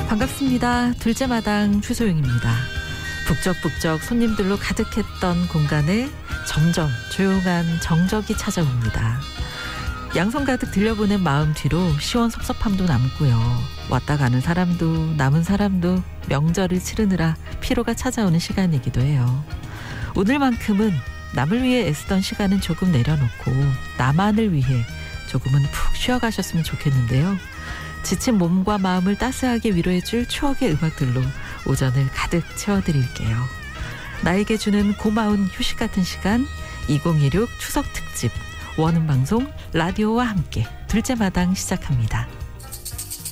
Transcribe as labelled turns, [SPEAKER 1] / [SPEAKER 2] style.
[SPEAKER 1] 반갑습니다. 둘째 마당 추소영입니다. 북적북적 손님들로 가득했던 공간에 점점 조용한 정적이 찾아옵니다. 양손 가득 들려보낸 마음 뒤로 시원섭섭함도 남고요. 왔다 가는 사람도 남은 사람도 명절을 치르느라 피로가 찾아오는 시간이기도 해요. 오늘만큼은 남을 위해 애쓰던 시간은 조금 내려놓고 나만을 위해 조금은 푹 쉬어가셨으면 좋겠는데요. 지친 몸과 마음을 따스하게 위로해줄 추억의 음악들로 오전을 가득 채워드릴게요. 나에게 주는 고마운 휴식 같은 시간 2016 추석 특집 원음방송 라디오와 함께 둘째 마당 시작합니다.